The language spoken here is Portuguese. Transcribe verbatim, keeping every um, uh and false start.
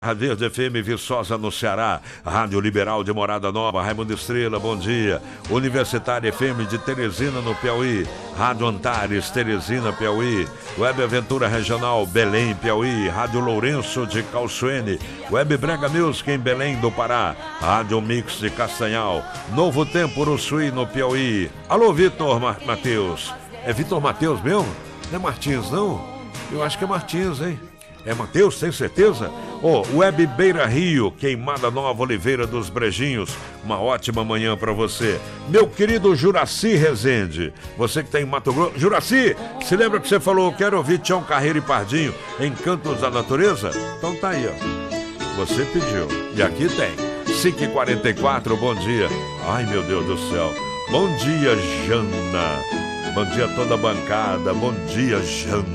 Rádio Verde F M Viçosa no Ceará, Rádio Liberal de Morada Nova, Raimundo Estrela, bom dia. Universitária F M de Teresina no Piauí, Rádio Antares, Teresina, Piauí, Web Aventura Regional, Belém, Piauí, Rádio Lourenço de Calçoene, Web Brega Music em Belém do Pará, Rádio Mix de Castanhal, Novo Tempo Uruçuí no Piauí. Alô, Vitor Ma- Matheus. É Vitor Matheus mesmo? Não é Martins, não? Eu acho que é Martins, hein? É Matheus, tem certeza? Ó, oh, Web Beira Rio, Queimada Nova, Oliveira dos Brejinhos. Uma ótima manhã pra você. Meu querido Juraci Rezende, você que tá em Mato Grosso. Juraci, se lembra que você falou, quero ouvir Tião Carreiro e Pardinho, Encantos da Natureza? Então tá aí, ó. Você pediu. E aqui tem. cinco e quarenta e quatro, bom dia. Ai, meu Deus do céu. Bom dia, Jana. Bom dia a toda a bancada. Bom dia, Jana.